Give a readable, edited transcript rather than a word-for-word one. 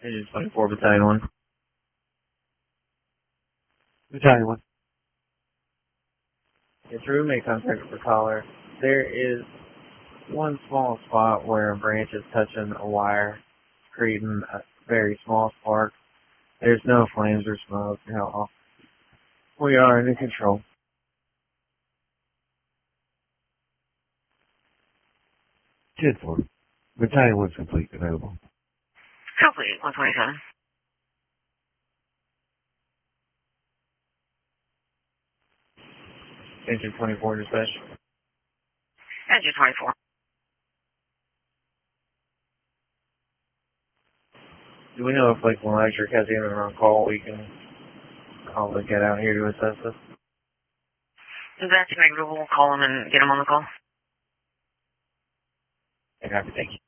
Engine 24, Battalion 1. Battalion 1. Yes, sir, make contact with the caller. There is one small spot where a branch is touching a wire, creating a very small spark. There's no flames or smoke. No. We are under control. 10-4. Battalion 1's complete. Available. Complete. 127. Engine 24, dispatch. Engine 24. Do we know if Lakeland Electric has anyone on call we can probably get out here to assess this? That's negative. We'll call him and get him on the call. Okay, thank you.